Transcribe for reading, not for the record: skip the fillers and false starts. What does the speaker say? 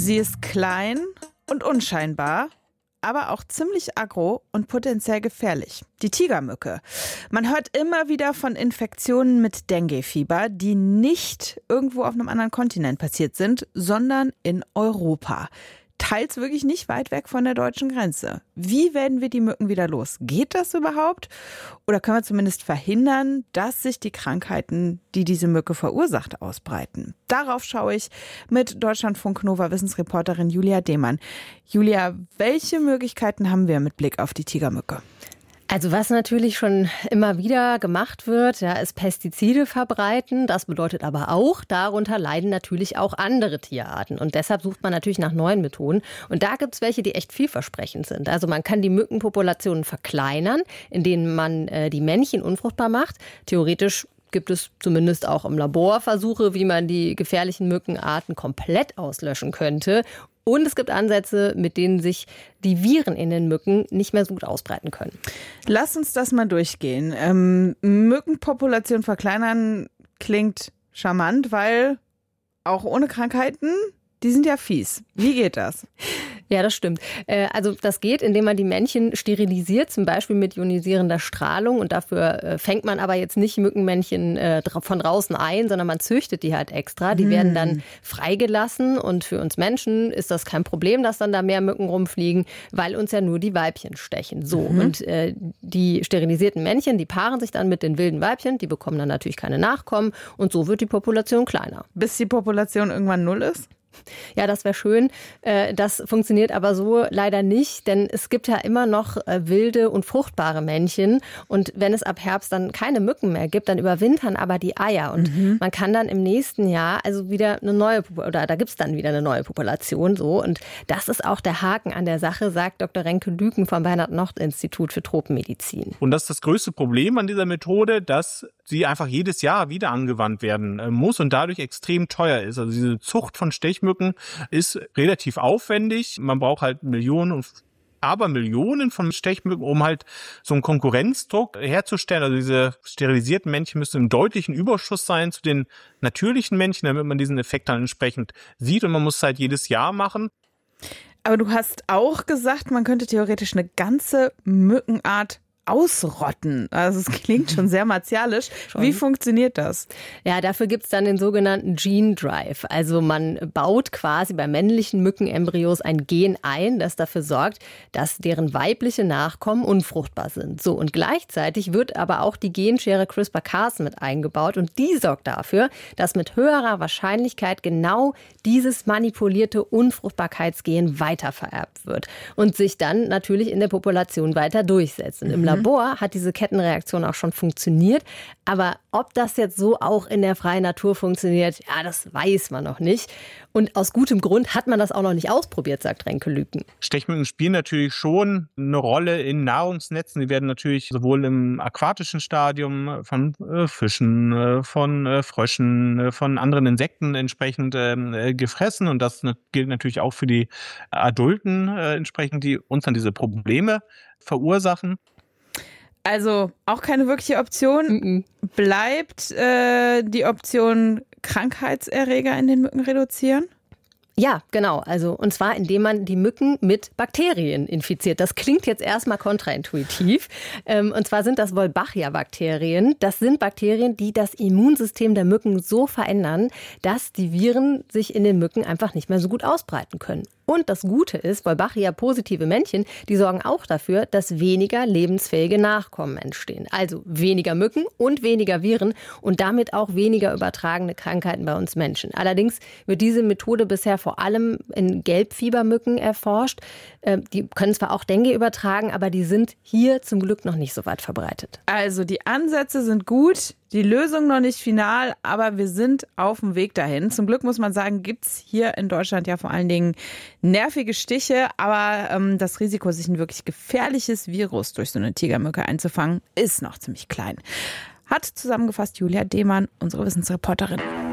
Sie ist klein und unscheinbar, aber auch ziemlich aggro und potenziell gefährlich. Die Tigermücke. Man hört immer wieder von Infektionen mit Dengue-Fieber, die nicht irgendwo auf einem anderen Kontinent passiert sind, sondern in Europa. Teils wirklich nicht weit weg von der deutschen Grenze. Wie werden wir die Mücken wieder los? Geht das überhaupt? Oder können wir zumindest verhindern, dass sich die Krankheiten, die diese Mücke verursacht, ausbreiten? Darauf schaue ich mit Deutschlandfunk Nova Wissensreporterin Julia Demann. Julia, welche Möglichkeiten haben wir mit Blick auf die Tigermücke? Also was natürlich schon immer wieder gemacht wird, ist Pestizide verbreiten. Das bedeutet aber auch, darunter leiden natürlich auch andere Tierarten. Und deshalb sucht man natürlich nach neuen Methoden. Und da gibt es welche, die echt vielversprechend sind. Also man kann die Mückenpopulationen verkleinern, indem man die Männchen unfruchtbar macht. Theoretisch gibt es zumindest auch im Labor Versuche, wie man die gefährlichen Mückenarten komplett auslöschen könnte. Und es gibt Ansätze, mit denen sich die Viren in den Mücken nicht mehr so gut ausbreiten können. Lass uns das mal durchgehen. Mückenpopulation verkleinern klingt charmant, weil auch ohne Krankheiten, die sind ja fies. Wie geht das? Ja, das stimmt. Also das geht, indem man die Männchen sterilisiert, zum Beispiel mit ionisierender Strahlung. Und dafür fängt man aber jetzt nicht Mückenmännchen von draußen ein, sondern man züchtet die halt extra. Die werden dann freigelassen. Und für uns Menschen ist das kein Problem, dass dann da mehr Mücken rumfliegen, weil uns ja nur die Weibchen stechen. So. Und die sterilisierten Männchen, die paaren sich dann mit den wilden Weibchen. Die bekommen dann natürlich keine Nachkommen. Und so wird die Population kleiner. Bis die Population irgendwann null ist? Ja, das wäre schön. Das funktioniert aber so leider nicht, denn es gibt ja immer noch wilde und fruchtbare Männchen. Und wenn es ab Herbst dann keine Mücken mehr gibt, dann überwintern aber die Eier. Und man kann dann im nächsten Jahr also wieder eine neue, oder da gibt es dann wieder eine neue Population. So. Und das ist auch der Haken an der Sache, sagt Dr. Renke Lüken vom Bernhard-Nocht-Institut für Tropenmedizin. Und das ist das größte Problem an dieser Methode, dass sie einfach jedes Jahr wieder angewandt werden muss und dadurch extrem teuer ist. Also diese Zucht von Stechmücken ist relativ aufwendig. Man braucht halt Millionen von Stechmücken, um halt so einen Konkurrenzdruck herzustellen. Also diese sterilisierten Männchen müssen im deutlichen Überschuss sein zu den natürlichen Männchen, damit man diesen Effekt dann entsprechend sieht. Und man muss es halt jedes Jahr machen. Aber du hast auch gesagt, man könnte theoretisch eine ganze Mückenart ausrotten. Also es klingt schon sehr martialisch. Wie funktioniert das? Ja, dafür gibt es dann den sogenannten Gene Drive. Also man baut quasi bei männlichen Mückenembryos ein Gen ein, das dafür sorgt, dass deren weibliche Nachkommen unfruchtbar sind. So, und gleichzeitig wird aber auch die Genschere CRISPR-Cas mit eingebaut und die sorgt dafür, dass mit höherer Wahrscheinlichkeit genau dieses manipulierte Unfruchtbarkeitsgen weitervererbt wird und sich dann natürlich in der Population weiter durchsetzt. Und im Labor hat diese Kettenreaktion auch schon funktioniert. Aber ob das jetzt so auch in der freien Natur funktioniert, ja, das weiß man noch nicht. Und aus gutem Grund hat man das auch noch nicht ausprobiert, sagt Renke Lüken. Stechmücken spielen natürlich schon eine Rolle in Nahrungsnetzen. Die werden natürlich sowohl im aquatischen Stadium von Fischen, von Fröschen, von anderen Insekten entsprechend gefressen. Und das gilt natürlich auch für die Adulten entsprechend, die uns dann diese Probleme verursachen. Also auch keine wirkliche Option. Bleibt die Option Krankheitserreger in den Mücken reduzieren? Ja, genau. Also, und zwar, indem man die Mücken mit Bakterien infiziert. Das klingt jetzt erstmal kontraintuitiv. Und zwar sind das Wolbachia-Bakterien. Das sind Bakterien, die das Immunsystem der Mücken so verändern, dass die Viren sich in den Mücken einfach nicht mehr so gut ausbreiten können. Und das Gute ist, Wolbachia-positive Männchen, die sorgen auch dafür, dass weniger lebensfähige Nachkommen entstehen. Also weniger Mücken und weniger Viren und damit auch weniger übertragene Krankheiten bei uns Menschen. Allerdings wird diese Methode bisher vor allem in Gelbfiebermücken erforscht. Die können zwar auch Dengue übertragen, aber die sind hier zum Glück noch nicht so weit verbreitet. Also die Ansätze sind gut, die Lösung noch nicht final, aber wir sind auf dem Weg dahin. Zum Glück muss man sagen, gibt es hier in Deutschland ja vor allen Dingen nervige Stiche, aber das Risiko, sich ein wirklich gefährliches Virus durch so eine Tigermücke einzufangen, ist noch ziemlich klein. Hat zusammengefasst Julia Demann, unsere Wissensreporterin.